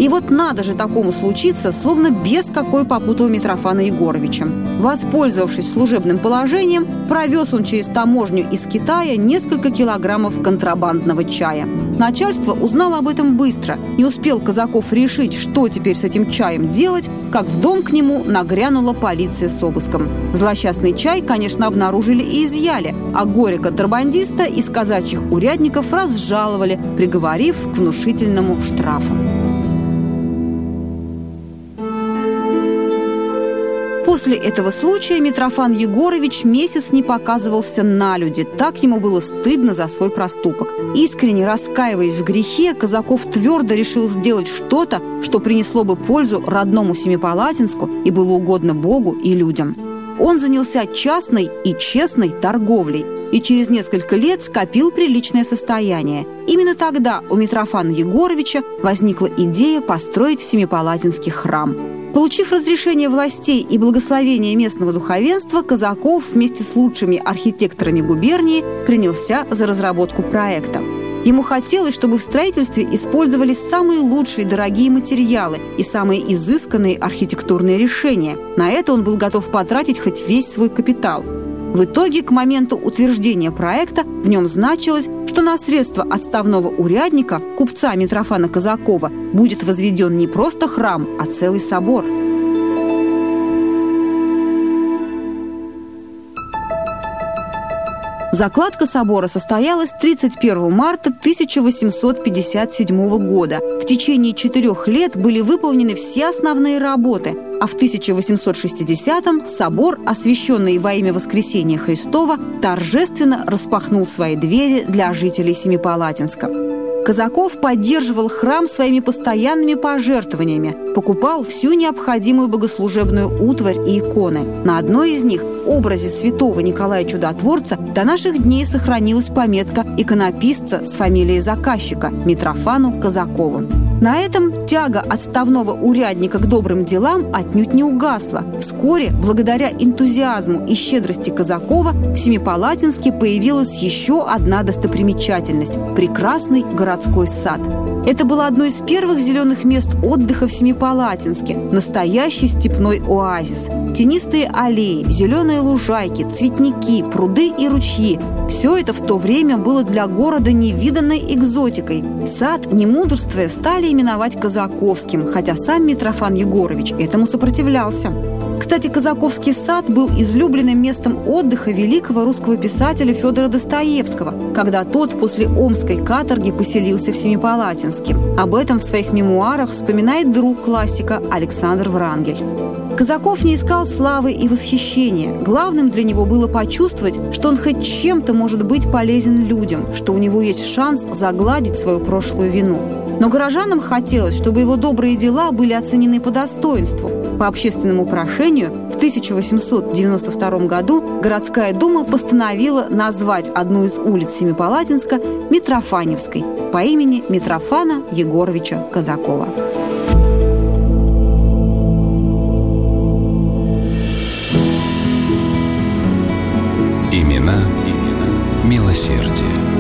И вот надо же такому случиться, словно без какой попутал Митрофана Егоровича. Воспользовавшись служебным положением, провез он через таможню из Китая несколько килограммов контрабандного чая. Начальство узнало об этом быстро. Не успел Казаков решить, что теперь с этим чаем делать, как в дом к нему нагрянула полиция с обыском. Злосчастный чай, конечно, обнаружили и изъяли, а горе-контрабандиста из казачьих урядников разжаловали, приговорив к внушительному штрафу. После этого случая Митрофан Егорович месяц не показывался налюди, так ему было стыдно за свой проступок. Искренне раскаиваясь в грехе, Казаков твердо решил сделать что-то, что принесло бы пользу родному Семипалатинску и было угодно Богу и людям. Он занялся частной и честной торговлей и через несколько лет скопил приличное состояние. Именно тогда у Митрофана Егоровича возникла идея построить в Семипалатинске храм. Получив разрешение властей и благословение местного духовенства, Казаков вместе с лучшими архитекторами губернии принялся за разработку проекта. Ему хотелось, чтобы в строительстве использовались самые лучшие дорогие материалы и самые изысканные архитектурные решения. На это он был готов потратить хоть весь свой капитал. В итоге, к моменту утверждения проекта в нем значилось, что на средства отставного урядника, купца Митрофана Казакова, будет возведен не просто храм, а целый собор. Закладка собора состоялась 31 марта 1857 года. В течение 4 лет были выполнены все основные работы, а в 1860-м собор, освященный во имя Воскресения Христова, торжественно распахнул свои двери для жителей Семипалатинска. Казаков поддерживал храм своими постоянными пожертвованиями, покупал всю необходимую богослужебную утварь и иконы. На одной из них, образе святого Николая Чудотворца, до наших дней сохранилась пометка иконописца с фамилией заказчика Митрофану Казакову. На этом тяга отставного урядника к добрым делам отнюдь не угасла. Вскоре, благодаря энтузиазму и щедрости Казакова, в Семипалатинске появилась еще одна достопримечательность – прекрасный городской сад. Это было одно из первых зеленых мест отдыха в Семипалатинске – настоящий степной оазис. Тенистые аллеи, зеленые лужайки, цветники, пруды и ручьи – все это в то время было для города невиданной экзотикой. Сад, не мудрствуя, стали именовать Казаковским, хотя сам Митрофан Егорович этому сопротивлялся. Кстати, Казаковский сад был излюбленным местом отдыха великого русского писателя Федора Достоевского, когда тот после омской каторги поселился в Семипалатинске. Об этом в своих мемуарах вспоминает друг классика Александр Врангель. Казаков не искал славы и восхищения. Главным для него было почувствовать, что он хоть чем-то может быть полезен людям, что у него есть шанс загладить свою прошлую вину. Но горожанам хотелось, чтобы его добрые дела были оценены по достоинству. По общественному прошению в 1892 году городская дума постановила назвать одну из улиц Семипалатинска Митрофаневской по имени Митрофана Егоровича Казакова. Имена милосердия.